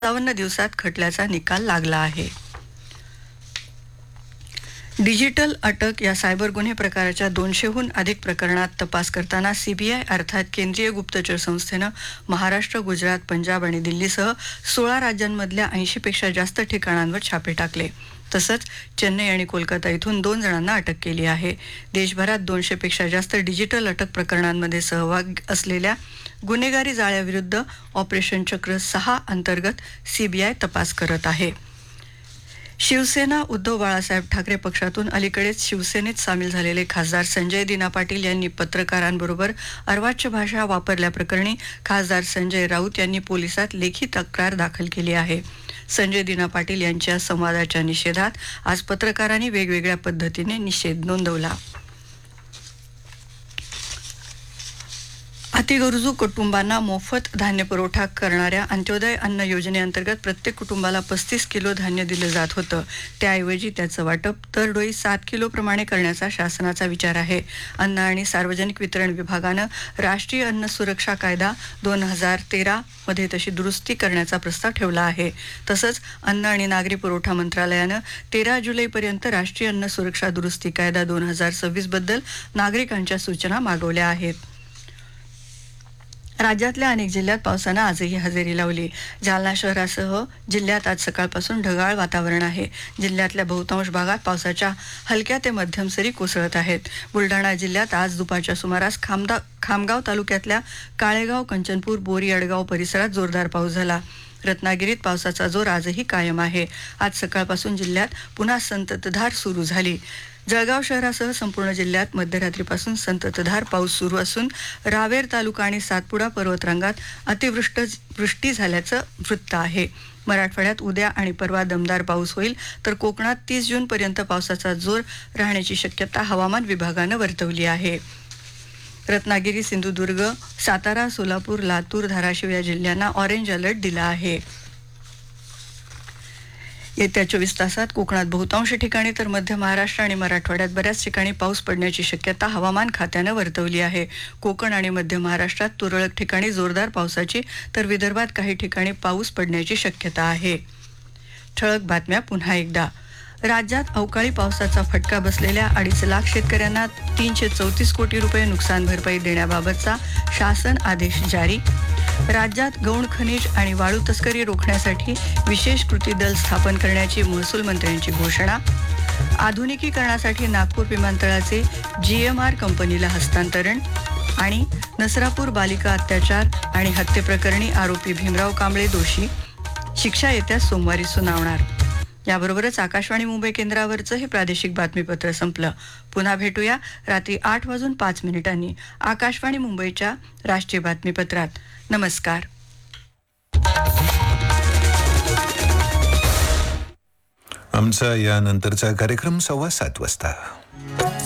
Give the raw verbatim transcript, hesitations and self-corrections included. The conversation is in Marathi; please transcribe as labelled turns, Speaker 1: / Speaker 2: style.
Speaker 1: सत्तावन्न दिवसात खटल्याचा निकाल लागला आहे. डिजिटल अटक या सायबर गुन्हे प्रकाराच्या दोनशेहून अधिक प्रकरणात तपास करताना सीबीआय अर्थात केंद्रीय गुप्तचर संस्थेनं महाराष्ट्र, गुजरात, पंजाब आणि दिल्लीसह सोळा राज्यांमधल्या ऐंशीपेक्षा जास्त ठिकाणांवर छापे टाकले. तसंच चेन्नई आणि कोलकाता इथून दोन जणांना अटक केली आहे. देशभरात दोनशेपेक्षा जास्त डिजिटल अटक प्रकरणांमध्ये सहभाग असलेल्या गुन्हेगारी जाळ्याविरुद्ध ऑपरेशन चक्र सहा अंतर्गत सीबीआय तपास करत आहे. शिवसेना उद्धव बाळासाहेब ठाकरे पक्षातून अलीकडेच शिवसेनेत सामील झालेले खासदार संजय दिना पाटील यांनी पत्रकारांबरोबर अर्वाच्य भाषा वापरल्याप्रकरणी खासदार संजय राऊत यांनी पोलिसात लेखी तक्रार दाखल केली आहे. संजय दिना पाटील यांच्या संवादाच्या निषेधात आज पत्रकारांनी वेगवेगळ्या पद्धतीने निषेध नोंदवला. अतिगरजू कुटुंबांना मोफत धान्य पुरवठा करणाऱ्या अंत्योदय अन्न योजनेअंतर्गत प्रत्येक कुटुंबाला पस्तीस किलो धान्य दिलं जात होतं. त्याऐवजी त्याचं वाटप दरडोई सात किलो प्रमाणे करण्याचा शासनाचा विचार आहे. अन्न आणि सार्वजनिक वितरण विभागानं राष्ट्रीय अन्न सुरक्षा कायदा दोन हजार तेरा मध्ये तशी दुरुस्ती करण्याचा प्रस्ताव ठेवला आहे. तसंच अन्न आणि नागरी पुरवठा मंत्रालयानं तेरा जुलैपर्यंत राष्ट्रीय अन्न सुरक्षा दुरुस्ती कायदा दोन हजार सव्वीस बद्दल नागरिकांच्या सूचना मागवल्या आहेत. राज्यातल्या अनेक जिल्ह्यात पावसानं आजही हजेरी लावली. जालना शहरासह जिल्ह्यात आज सकाळपासून ढगाळ वातावरण आहे. जिल्ह्यातल्या बहुतांश भागात पावसाच्या हलक्या ते मध्यम सरी कोसळत आहेत. बुलढाणा जिल्ह्यात आज दुपारच्या सुमारास खामदा खामगाव तालुक्यातल्या काळेगाव, कंचनपूर, बोरी, अडगाव परिसरात जोरदार पाऊस झाला. रत्नागिरीत पावसाचा जोर आजही कायम आहे. आज सकाळपासून जिल्ह्यात पुन्हा संततधार सुरू झाली. जळगाव शहरासह संपूर्ण जिल्ह्यात मध्यरात्रीपासून संततधार पाऊस सुरू असून रावेर तालुका आणि सातपुडा पर्वतरांगात अतिवृष्ट वृष्टी झाल्याचं वृत्त आहे. मराठवाड्यात उद्या आणि परवा दमदार पाऊस होईल तर कोकणात तीस जून पर्यंत पावसाचा जोर राहण्याची शक्यता हवामान विभागानं वर्तवली आहे. रत्नागिरी, सिंधुदुर्ग, सातारा, सोलापूर, लातूर, धाराशिव या जिल्ह्यांना ऑरेंज अलर्ट दिला आहे. येत्या चोवीस तासात कोकणात बहुतांश ठिकाणी तर मध्य महाराष्ट्र आणि मराठवाड्यात बऱ्याच ठिकाणी पाऊस पडण्याची शक्यता हवामान खात्यानं वर्तवली आहे. कोकण आणि मध्य महाराष्ट्रात तुरळक ठिकाणी जोरदार पावसाची तर विदर्भात काही ठिकाणी पाऊस पडण्याची शक्यता आहे. ठळक बातम्या पुन्हा एकदा. राज्यात अवकाळी पावसाचा फटका बसलेल्या अडीच लाख शेतकऱ्यांना तीनशे चौतीस कोटी रुपये नुकसान भरपाई देण्याबाबतचा शासन आदेश जारी. राज्यात गौण खनिज आणि वाळू तस्करी रोखण्यासाठी विशेष कृती दल स्थापन करण्याची महसूल मंत्र्यांची घोषणा. आधुनिकीकरणासाठी नागपूर विमानतळाचे जीएमआर कंपनीला हस्तांतरण. आणि नसरापूर बालिका अत्याचार आणि हत्येप्रकरणी आरोपी भीमराव कांबळे दोषी, शिक्षा येत्या सोमवारी सुनावणार. याबरोबरच आकाशवाणी मुंबई केंद्रावरचं हे प्रादेशिक बातमीपत्र संपलं. पुन्हा भेटूया रात्री आठ वाजून पाच मिनिटांनी आकाशवाणी मुंबईच्या राष्ट्रीय बातमीपत्रात. नमस्कार.
Speaker 2: आमचा यानंतरचा कार्यक्रम सव्वा सात वाजता.